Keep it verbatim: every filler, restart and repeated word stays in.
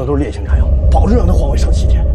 的都是烈性炸药，保证让他换回上西天。